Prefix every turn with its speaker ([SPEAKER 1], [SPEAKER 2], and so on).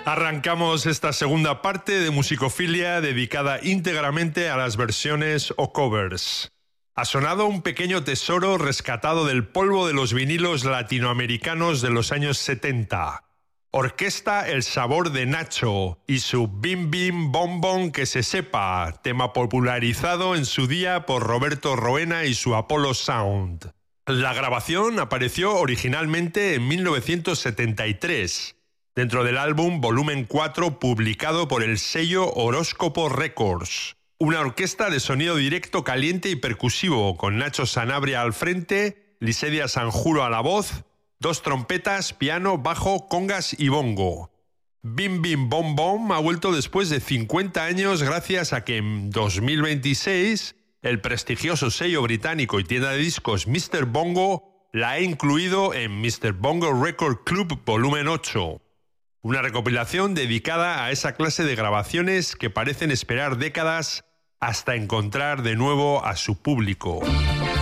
[SPEAKER 1] Arrancamos esta segunda parte de Musicofilia dedicada íntegramente a las versiones o covers. Ha sonado un pequeño tesoro rescatado del polvo de los vinilos latinoamericanos de los años 70. Orquesta El Sabor de Nacho y su Bim Bim Bom Bom que se sepa, tema popularizado en su día por Roberto Roena y su Apollo Sound. La grabación apareció originalmente en 1973, dentro del álbum Volumen 4 publicado por el sello Horóscopo Records. Una orquesta de sonido directo caliente y percusivo, con Nacho Sanabria al frente, Licedia Sanjuro a la voz, 2 trompetas, piano, bajo, congas y bongo. Bim Bim Bom Bom ha vuelto después de 50 años gracias a que en 2026 el prestigioso sello británico y tienda de discos Mr. Bongo la ha incluido en Mr. Bongo Record Club Volumen 8. Una recopilación dedicada a esa clase de grabaciones que parecen esperar décadas hasta encontrar de nuevo a su público.